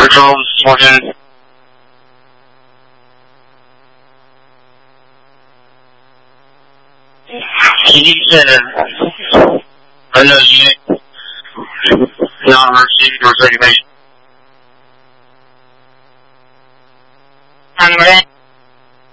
control this morning. He said, I know you non-emergency or second base